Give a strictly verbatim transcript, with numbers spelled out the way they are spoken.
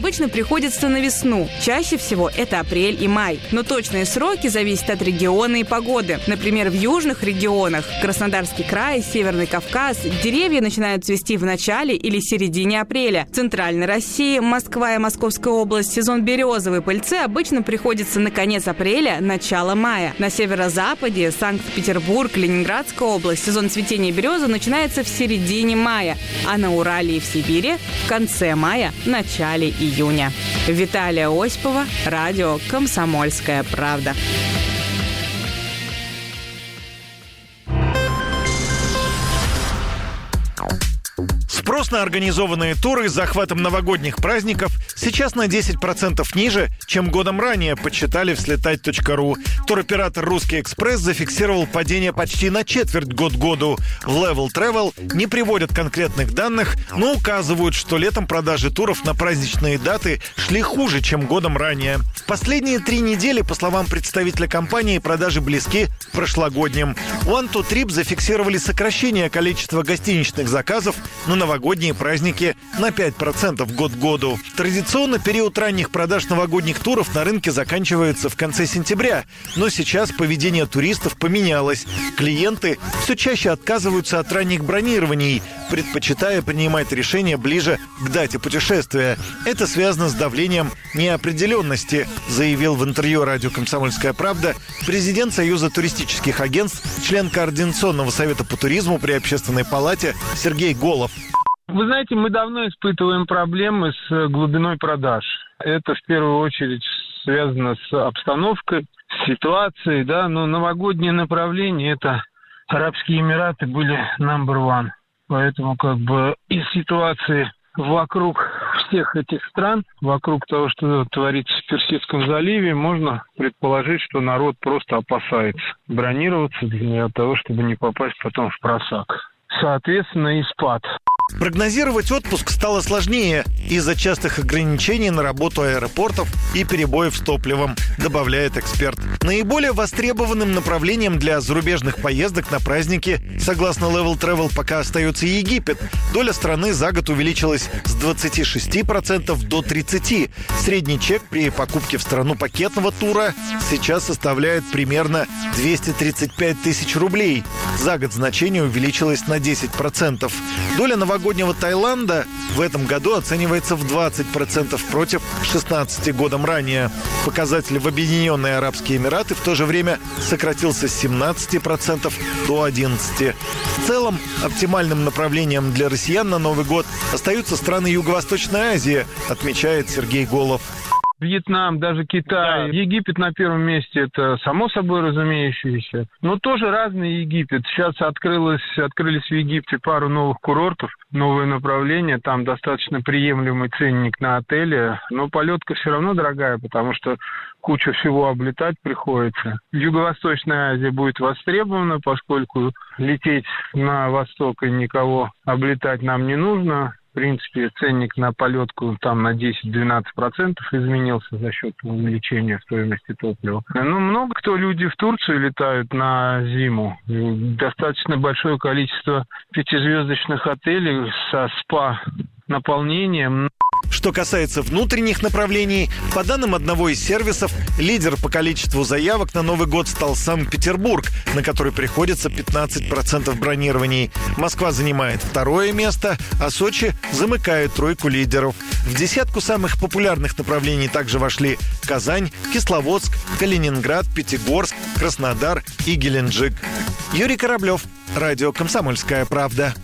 обычно приходится на весну. Чаще всего это апрель и май. Но точные сроки зависят от региона и погоды. Например, в южных регионах – Краснодарский край, Северный Кавказ – деревья начинают цвести в начале или середине апреля. В Центральной России, Москва и Московская область, сезон березовой пыльцы обычно приходится на конец апреля, начало мая. На северо-западе, Санкт-Петербург, Ленинградская область, сезон цветения березы начинается в середине мая, а на Урале и в Сибири – в конце мая, начале июня. Виталия Осипова, радио «Комсомольская правда». Спрос на организованные туры с захватом новогодних праздников сейчас на десять процентов ниже, чем годом ранее, подсчитали в слетать точка ру. Туроператор «Русский экспресс» зафиксировал падение почти на четверть год к году. В Level Travel не приводят конкретных данных, но указывают, что летом продажи туров на праздничные даты шли хуже, чем годом ранее. В последние три недели, по словам представителя компании, продажи близки к прошлогодним. У One to Trip зафиксировали сокращение количества гостиничных заказов на новогодние праздники на пять процентов год к году. Традиционно период ранних продаж новогодних туров на рынке заканчивается в конце сентября, но сейчас поведение туристов поменялось. Клиенты все чаще отказываются от ранних бронирований, предпочитая принимать решения ближе к дате путешествия. Это связано с давлением неопределенности, заявил в интервью радио «Комсомольская правда» президент Союза туристических агентств, член Координационного совета по туризму при Общественной палате Сергей Голов. Вы знаете, мы давно испытываем проблемы с глубиной продаж. Это в первую очередь связано с обстановкой, с ситуацией, да, но новогоднее направление – это Арабские Эмираты были number one. Поэтому как бы из ситуации вокруг всех этих стран, вокруг того, что творится в Персидском заливе, можно предположить, что народ просто опасается бронироваться для того, чтобы не попасть потом в просак. Соответственно, и спад. Прогнозировать отпуск стало сложнее из-за частых ограничений на работу аэропортов и перебоев с топливом, добавляет эксперт. Наиболее востребованным направлением для зарубежных поездок на праздники, согласно Level Travel, пока остается Египет. Доля страны за год увеличилась с двадцати шести процентов до тридцати процентов. Средний чек при покупке в страну пакетного тура сейчас составляет примерно двести тридцать пять тысяч рублей. За год значение увеличилось на десять процентов. Доля новогоднего Таиланда в этом году оценивается в двадцать процентов против шестнадцати процентов годом ранее. Показатель в Объединенные Арабские Эмираты в то же время сократился с семнадцати процентов до одиннадцати процентов. В целом, оптимальным направлением для россиян на Новый год остаются страны Юго-Восточной Азии, отмечает Сергей Голов. Вьетнам, даже Китай. Да. Египет на первом месте, это само собой разумеющееся. Но тоже разный Египет. Сейчас открылось, открылись в Египте пару новых курортов, новые направления. Там достаточно приемлемый ценник на отели. Но полетка все равно дорогая, потому что кучу всего облетать приходится. Юго-Восточная Азия будет востребована, поскольку лететь на восток и никого облетать нам не нужно. В принципе, ценник на полетку там на десять-двенадцать процентов изменился за счет увеличения стоимости топлива. Ну, много кто люди в Турцию летают на зиму. Достаточно большое количество пятизвездочных отелей со спа-наполнением. Что касается внутренних направлений, по данным одного из сервисов, лидер по количеству заявок на Новый год стал Санкт-Петербург, на который приходится пятнадцать процентов бронирований. Москва занимает второе место, а Сочи замыкает тройку лидеров. В десятку самых популярных направлений также вошли Казань, Кисловодск, Калининград, Пятигорск, Краснодар и Геленджик. Юрий Кораблев, радио «Комсомольская правда».